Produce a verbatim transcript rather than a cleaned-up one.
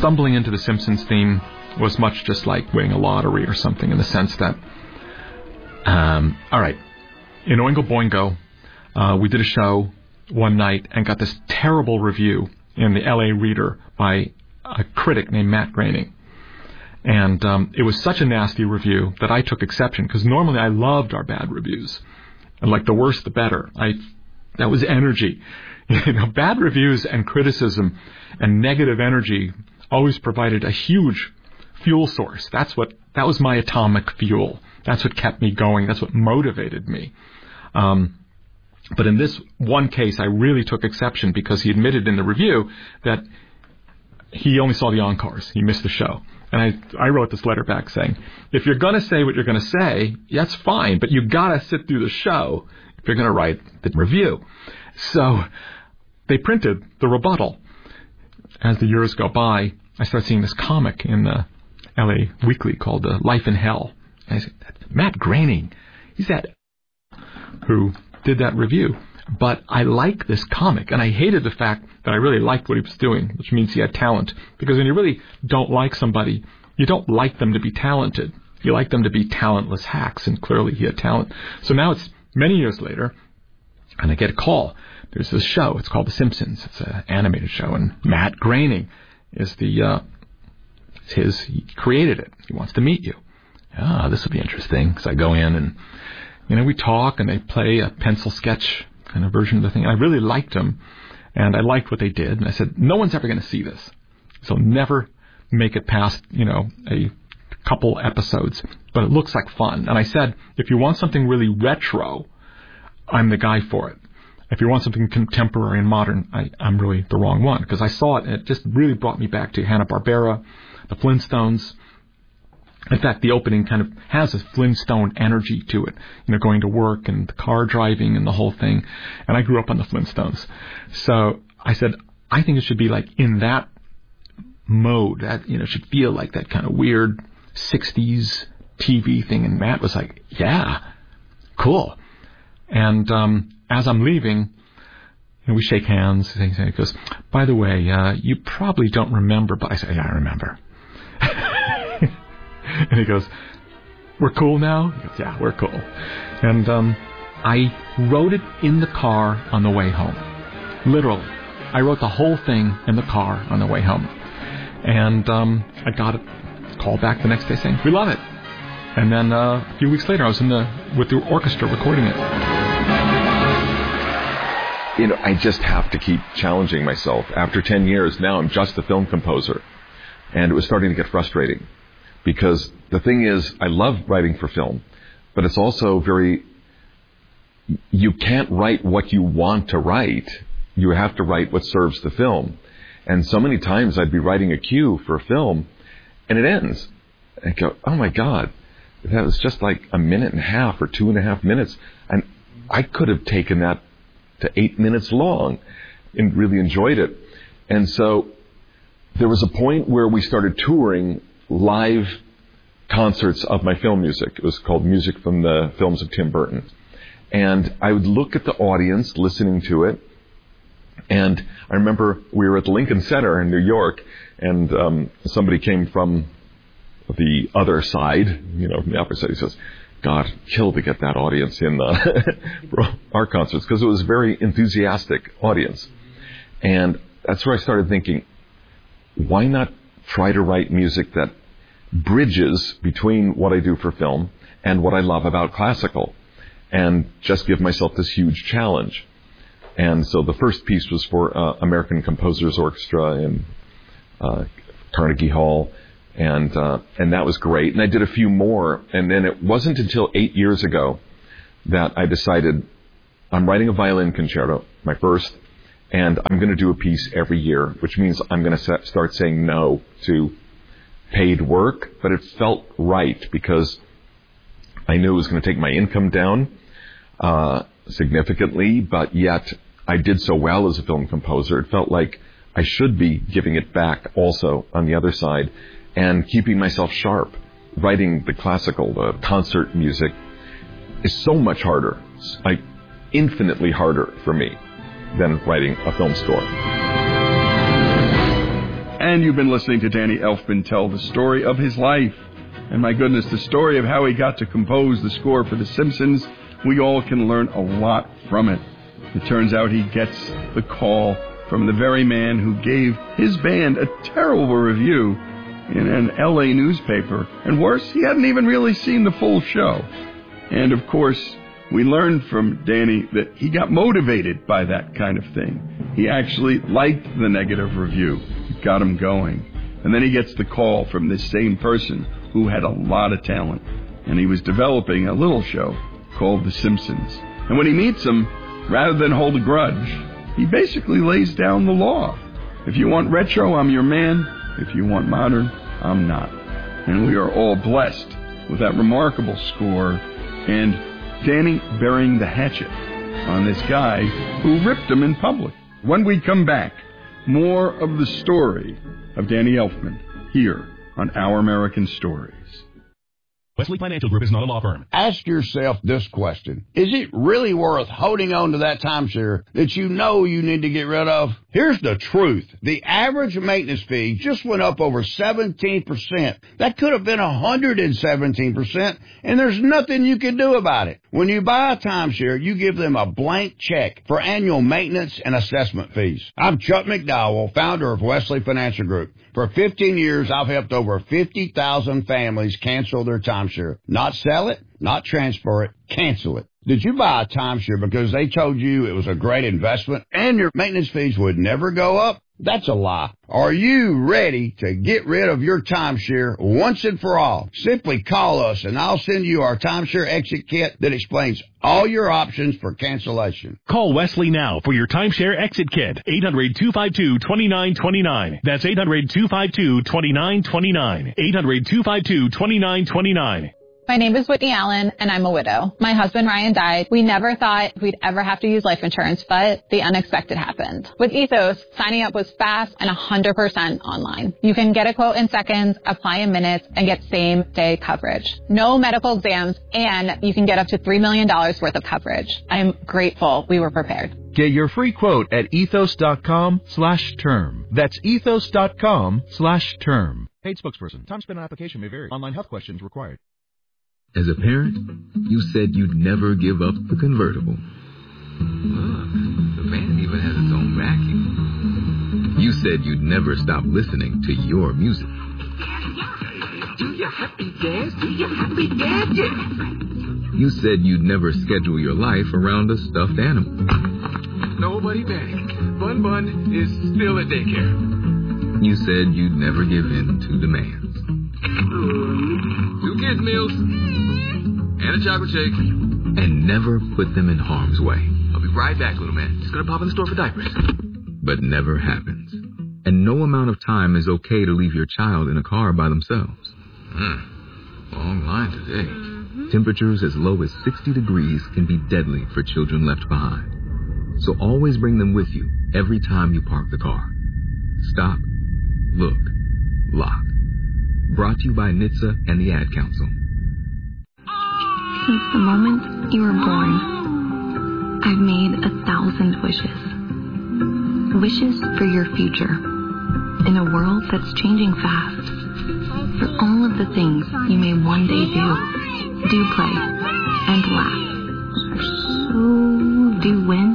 stumbling into the Simpsons theme was much just like winning a lottery or something, in the sense that, um, all right, in Oingo Boingo, uh, we did a show one night and got this terrible review in the L A Reader by a critic named Matt Groening. And um, it was such a nasty review that I took exception, because normally I loved our bad reviews. And like the worse, the better. I That was energy. You know, bad reviews and criticism and negative energy always provided a huge fuel source. That's what, that was my atomic fuel. That's what kept me going. That's what motivated me. Um, but in this one case, I really took exception, because he admitted in the review that he only saw the encores. He missed the show. And I, I wrote this letter back saying, if you're going to say what you're going to say, that's fine, but you got to sit through the show if you're going to write the review. So they printed the rebuttal. As the years go by, I start seeing this comic in the L A Weekly called uh, Life in Hell. And I said, Matt Groening, he's that who did that review. But I like this comic, and I hated the fact that I really liked what he was doing, which means he had talent. Because when you really don't like somebody, you don't like them to be talented. You like them to be talentless hacks, and clearly he had talent. So now it's many years later, and I get a call. There's this show. It's called The Simpsons. It's an animated show, and Matt Groening is the, uh, it's his, he created it. He wants to meet you. Ah, this will be interesting. So I go in, and, you know, we talk, and they play a pencil sketch kind of version of the thing. I really liked them, and I liked what they did. And I said, no one's ever going to see this, so never make it past, you know, a couple episodes. But it looks like fun. And I said, if you want something really retro, I'm the guy for it. If you want something contemporary and modern, I, I'm really the wrong one, because I saw it, and it just really brought me back to Hanna-Barbera, the Flintstones. In fact, the opening kind of has a Flintstone energy to it, you know, going to work and the car driving and the whole thing. And I grew up on the Flintstones. So I said, I think it should be like in that mode, that, you know, should feel like that kind of weird sixties T V thing. And Matt was like, yeah, cool. And um, as I'm leaving, you know, we shake hands. And he goes, by the way, uh, you probably don't remember, but I said, yeah, I remember. And he goes, we're cool now? He goes, yeah, we're cool. And um, I wrote it in the car on the way home. Literally. I wrote the whole thing in the car on the way home. And um, I got a call back the next day saying, we love it. And then uh, a few weeks later, I was in the with the orchestra recording it. You know, I just have to keep challenging myself. After ten years, now I'm just a film composer. And it was starting to get frustrating. Because the thing is, I love writing for film, but it's also very, you can't write what you want to write. You have to write what serves the film. And so many times I'd be writing a cue for a film, and it ends. And I go, oh my God, that was just like a minute and a half or two and a half minutes. And I could have taken that to eight minutes long and really enjoyed it. And so there was a point where we started touring live concerts of my film music. It was called Music from the Films of Tim Burton. And I would look at the audience listening to it. And I remember we were at the Lincoln Center in New York, and um, somebody came from the other side, you know, from the opposite side. He says, God, kill to get that audience in uh, for our concerts, because it was a very enthusiastic audience. And that's where I started thinking, why not try to write music that bridges between what I do for film and what I love about classical, and just give myself this huge challenge. And so the first piece was for uh, American Composers Orchestra in uh, Carnegie Hall, and uh, and that was great. And I did a few more, and then it wasn't until eight years ago that I decided I'm writing a violin concerto, my first, and I'm going to do a piece every year, which means I'm going to start saying no to paid work. But it felt right, because I knew it was going to take my income down uh, significantly, but yet I did so well as a film composer. It felt like I should be giving it back also on the other side, and keeping myself sharp. Writing the classical, the concert music is so much harder, like infinitely harder for me than writing a film score. And you've been listening to Danny Elfman tell the story of his life. And my goodness, the story of how he got to compose the score for The Simpsons, we all can learn a lot from it. It turns out he gets the call from the very man who gave his band a terrible review in an L A newspaper. And worse, he hadn't even really seen the full show. And of course, we learned from Danny that he got motivated by that kind of thing. He actually liked the negative review. It got him going. And then he gets the call from this same person who had a lot of talent. And he was developing a little show called The Simpsons. And when he meets him, rather than hold a grudge, he basically lays down the law. If you want retro, I'm your man. If you want modern, I'm not. And we are all blessed with that remarkable score and Danny burying the hatchet on this guy who ripped him in public. When we come back, more of the story of Danny Elfman here on Our American Stories. Wesley Financial Group is not a law firm. Ask yourself this question. Is it really worth holding on to that timeshare that you know you need to get rid of? Here's the truth. The average maintenance fee just went up over seventeen percent. That could have been one hundred seventeen percent, and there's nothing you can do about it. When you buy a timeshare, you give them a blank check for annual maintenance and assessment fees. I'm Chuck McDowell, founder of Wesley Financial Group. For fifteen years, I've helped over fifty thousand families cancel their timeshare. Not sell it, not transfer it, cancel it. Did you buy a timeshare because they told you it was a great investment and your maintenance fees would never go up? That's a lie. Are you ready to get rid of your timeshare once and for all? Simply call us and I'll send you our timeshare exit kit that explains all your options for cancellation. Call Wesley now for your timeshare exit kit. eight hundred, two five two, two nine two nine. That's eight hundred, two five two, two nine two nine. eight hundred, two five two, two nine two nine. My name is Whitney Allen, and I'm a widow. My husband, Ryan, died. We never thought we'd ever have to use life insurance, but the unexpected happened. With Ethos, signing up was fast and one hundred percent online. You can get a quote in seconds, apply in minutes, and get same-day coverage. No medical exams, and you can get up to three million dollars worth of coverage. I'm grateful we were prepared. Get your free quote at ethos.com slash term. That's ethos.com slash term. Paid spokesperson. Time spent on application may vary. Online health questions required. As a parent, you said you'd never give up the convertible. Look, the van even has its own vacuum. You said you'd never stop listening to your music. Do your happy dance, do your happy dance, yeah. You said you'd never schedule your life around a stuffed animal. Nobody panic. Bun Bun is still at daycare. You said you'd never give in to demands. Two kids' meals and a chocolate shake. And never put them in harm's way. I'll be right back, little man. Just gonna pop in the store for diapers. But never happens. And no amount of time is okay to leave your child in a car by themselves. Hmm. Long line today. Mm-hmm. Temperatures as low as sixty degrees can be deadly for children left behind. So always bring them with you every time you park the car. Stop. Look. Lock. Brought to you by N H T S A and the Ad Council. Since the moment you were born, I've made a thousand wishes. Wishes for your future. In a world that's changing fast. For all of the things you may one day do. Do play. And laugh. So do win.